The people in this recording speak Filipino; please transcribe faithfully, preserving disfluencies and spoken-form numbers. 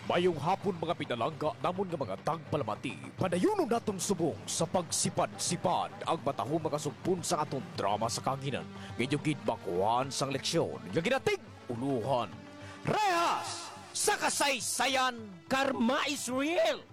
Mayong hapon mga pinalangga namon nga mga tagpalamati. Padayonon naton subong sa pagsipad-sipad ang matahong mga sugpon sa aton drama sa kanginan. Medyo gidbakuan sang leksyon nga ginatig uluhan. Rehas sa kasaysayan, Karma is real!